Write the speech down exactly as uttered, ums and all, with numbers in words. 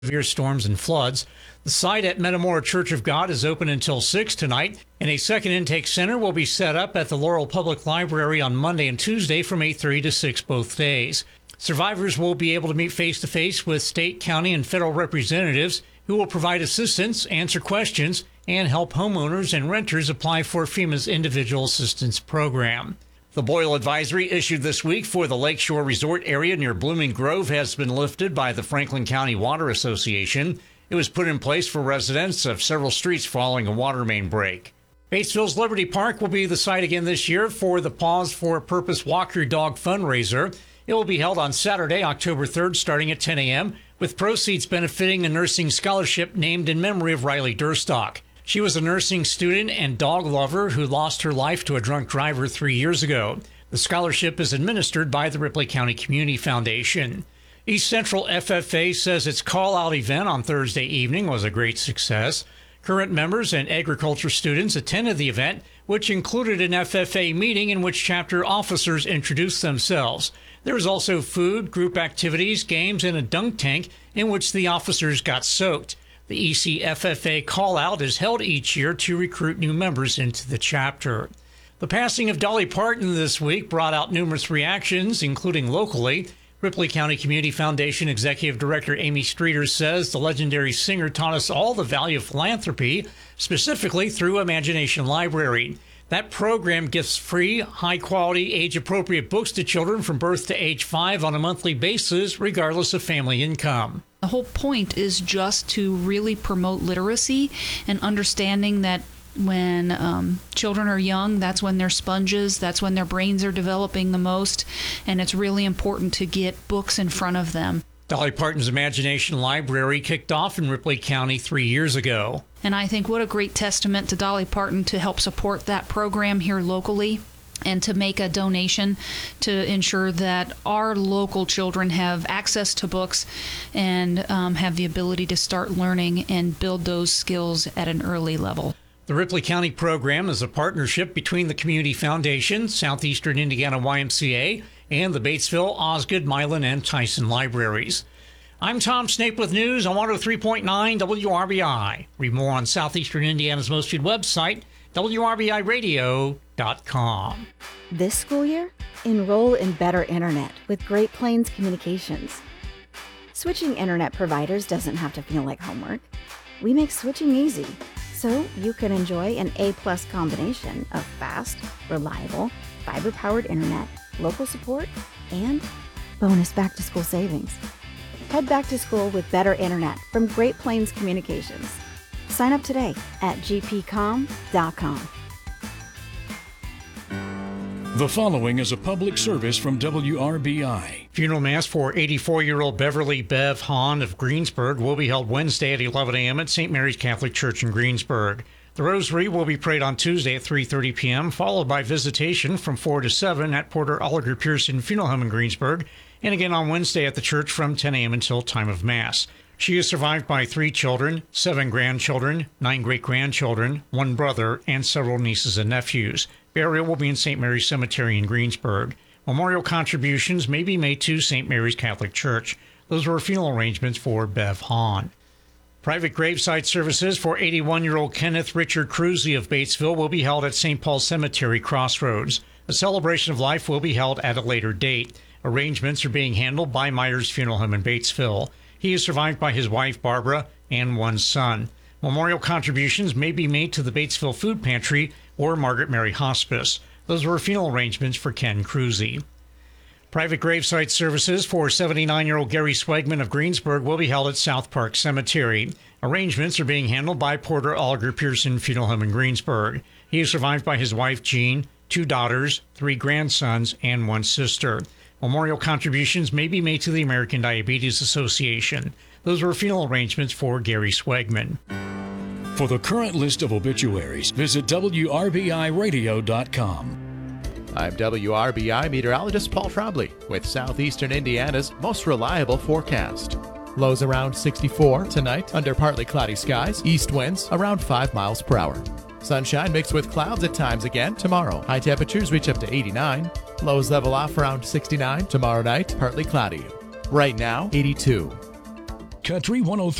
severe storms and floods. The site at Metamora Church of God is open until six tonight, and a second intake center will be set up at the Laurel Public Library on Monday and Tuesday from eight thirty to six both days. Survivors will be able to meet face-to-face with state, county, and federal representatives who will provide assistance, answer questions, and help homeowners and renters apply for FEMA's Individual Assistance Program. The boil advisory issued this week for the Lakeshore Resort area near Blooming Grove has been lifted by the Franklin County Water Association. It was put in place for residents of several streets following a water main break. Batesville's Liberty Park will be the site again this year for the Pause for a Purpose Walk Your Dog fundraiser. It will be held on Saturday, October third, starting at ten a.m., with proceeds benefiting a nursing scholarship named in memory of Riley Durstock. She was a nursing student and dog lover who lost her life to a drunk driver three years ago. The scholarship is administered by the Ripley County Community Foundation. East Central F F A says its call-out event on Thursday evening was a great success. Current members and agriculture students attended the event, which included an F F A meeting in which chapter officers introduced themselves. There was also food, group activities, games, and a dunk tank in which the officers got soaked. The E C F F A call-out is held each year to recruit new members into the chapter. The passing of Dolly Parton this week brought out numerous reactions, including locally. Ripley County Community Foundation Executive Director Amy Streeter says the legendary singer taught us all the value of philanthropy, specifically through Imagination Library. That program gives free, high-quality, age-appropriate books to children from birth to age five on a monthly basis, regardless of family income. The whole point is just to really promote literacy and understanding that when um, children are young, that's when they're sponges, that's when their brains are developing the most, and it's really important to get books in front of them. Dolly Parton's Imagination Library kicked off in Ripley County three years ago. And I think what a great testament to Dolly Parton to help support that program here locally and to make a donation to ensure that our local children have access to books and um, have the ability to start learning and build those skills at an early level. The Ripley County program is a partnership between the Community Foundation, Southeastern Indiana Y M C A, and the Batesville, Osgood, Milan, and Tyson libraries. I'm Tom Snape with news on one oh three point nine W R B I. Read more on Southeastern Indiana's most viewed website, W R B I radio dot com. This school year, enroll in Better Internet with Great Plains Communications. Switching internet providers doesn't have to feel like homework. We make switching easy, so you can enjoy an A-plus combination of fast, reliable, fiber-powered internet, local support, and bonus back-to-school savings. Head back to school with Better Internet from Great Plains Communications. Sign up today at g p com dot com. The following is a public service from W R B I. Funeral Mass for eighty-four-year-old Beverly Bev Hahn of Greensburg will be held Wednesday at eleven a.m. at Saint Mary's Catholic Church in Greensburg. The Rosary will be prayed on Tuesday at three thirty p.m., followed by visitation from four to seven at Porter Oliver Pearson Funeral Home in Greensburg, and again on Wednesday at the church from ten a.m. until time of Mass. She is survived by three children, seven grandchildren, nine great-grandchildren, one brother, and several nieces and nephews. Burial will be in Saint Mary's Cemetery in Greensburg. Memorial contributions may be made to Saint Mary's Catholic Church. Those were funeral arrangements for Bev Hahn. Private graveside services for eighty-one-year-old Kenneth Richard Cruzy of Batesville will be held at Saint Paul Cemetery Crossroads. A celebration of life will be held at a later date. Arrangements are being handled by Myers Funeral Home in Batesville. He is survived by his wife, Barbara, and one son. Memorial contributions may be made to the Batesville Food Pantry or Margaret Mary Hospice. Those were funeral arrangements for Ken Cruzy. Private gravesite services for seventy-nine-year-old Gary Swegman of Greensburg will be held at South Park Cemetery. Arrangements are being handled by Porter Oliver Pearson Funeral Home in Greensburg. He is survived by his wife, Jean, two daughters, three grandsons, and one sister. Memorial contributions may be made to the American Diabetes Association. Those were funeral arrangements for Gary Swegman. For the current list of obituaries, visit W R B I radio dot com. I'm W R B I meteorologist Paul Trombley with Southeastern Indiana's most reliable forecast. Lows around sixty-four tonight under partly cloudy skies, east winds around five miles per hour. Sunshine mixed with clouds at times again tomorrow. High temperatures reach up to eighty-nine. Lows level off around sixty-nine. Tomorrow night, partly cloudy. Right now, eighty-two. Country one oh three.